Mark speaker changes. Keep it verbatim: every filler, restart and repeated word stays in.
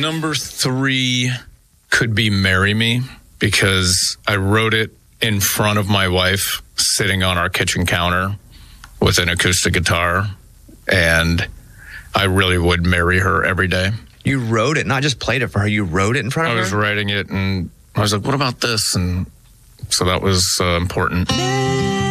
Speaker 1: Number three could be Marry Me, because I wrote it in front of my wife sitting on our kitchen counter with an acoustic guitar, and I really would marry her every day.
Speaker 2: You wrote it, not just played it for her, you wrote it in front of
Speaker 1: I
Speaker 2: her?
Speaker 1: was writing it, and I was like, what about this? And so that was uh, important.